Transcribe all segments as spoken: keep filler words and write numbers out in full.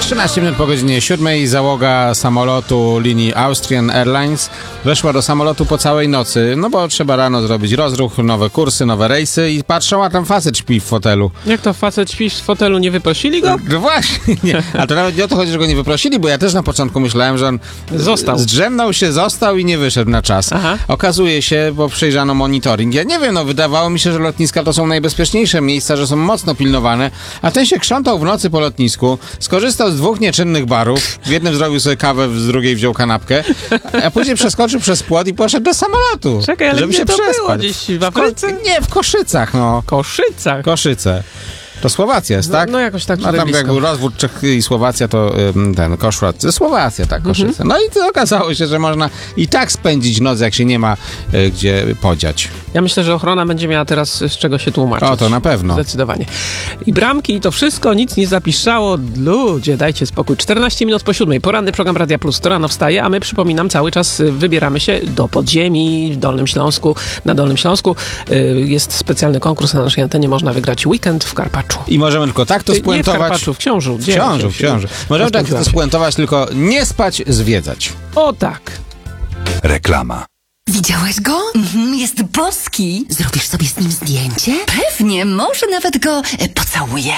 trzynaście minut po godzinie siódmej załoga samolotu linii Austrian Airlines weszła do samolotu po całej nocy, no bo trzeba rano zrobić rozruch, nowe kursy, nowe rejsy i patrzą, a tam facet śpi w fotelu. Jak to facet śpi w fotelu, nie wyprosili go? No właśnie, nie. A to nawet nie o to chodzi, że go nie wyprosili, bo ja też na początku myślałem, że on Został. zdrzemnął się, został i nie wyszedł na czas. Aha. Okazuje się, bo przejrzano monitoring. Ja nie wiem, no wydawało mi się, że lotniska to są najbezpieczniejsze miejsca, że są mocno pilnowane, a ten się krzątał w nocy po lotnisku, skorzystał z dwóch nieczynnych barów, w jednym zrobił sobie kawę, z drugiej wziął kanapkę, a później przeskoczył przez płot i poszedł do samolotu, Czekaj, ale żeby gdzie się to przespać. było? Gdzieś w Ko- Afryce? nie, w Koszycach, no. Koszycach. Koszyce. To Słowacja jest, tak? No, no jakoś tak A tam jak blisko. był rozwód Czech i Słowacja, to ym, ten Koszrat. Słowacja, tak, Koszyce. Mhm. No i to okazało się, że można i tak spędzić noc, jak się nie ma y, gdzie podziać. Ja myślę, że ochrona będzie miała teraz z czego się tłumaczyć. O, to na pewno. Zdecydowanie. I bramki, i to wszystko, nic nie zapiszczało. Ludzie, dajcie spokój. czternaście minut po siódmej. Poranny program Radia Plus. To rano wstaje, a my, przypominam, cały czas wybieramy się do podziemi w Dolnym Śląsku. Na Dolnym Śląsku y, jest specjalny konkurs na naszej antenie. Można wygrać weekend w Karpaczu. I możemy tylko tak to Nie w spuentować. Karpaczu, w Książu. W Gdzie Książu, ja w się- Książu. Możemy tak to rozpędziłam się. spuentować, tylko nie spać, zwiedzać. O tak. Reklama. Widziałeś go? Mhm, jest boski. Zrobisz sobie z nim zdjęcie? Pewnie, może nawet go e, pocałuję.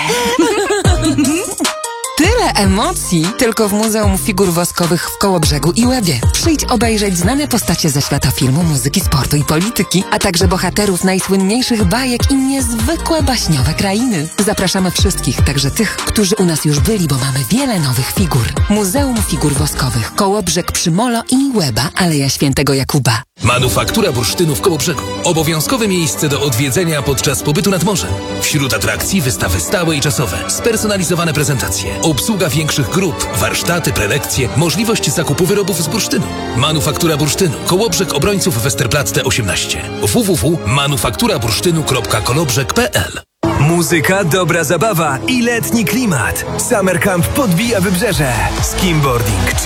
Tyle emocji tylko w Muzeum Figur Woskowych w Kołobrzegu i Łebie. Przyjdź obejrzeć znane postacie ze świata filmu, muzyki, sportu i polityki, a także bohaterów najsłynniejszych bajek i niezwykłe baśniowe krainy. Zapraszamy wszystkich, także tych, którzy u nas już byli, bo mamy wiele nowych figur. Muzeum Figur Woskowych, Kołobrzeg przy Molo i Łeba, Aleja Świętego Jakuba. Manufaktura bursztynu w Kołobrzegu. Obowiązkowe miejsce do odwiedzenia podczas pobytu nad morzem. Wśród atrakcji wystawy stałe i czasowe, spersonalizowane prezentacje, obsługa większych grup, warsztaty, prelekcje, możliwość zakupu wyrobów z bursztynu. Manufaktura bursztynu. Kołobrzeg Obrońców Westerplatte ojemnaście. w w w kropka manufaktura bursztynu kropka kolobrzeg kropka p l. Muzyka, dobra zabawa i letni klimat. Summer Camp podbija wybrzeże. Skimboarding.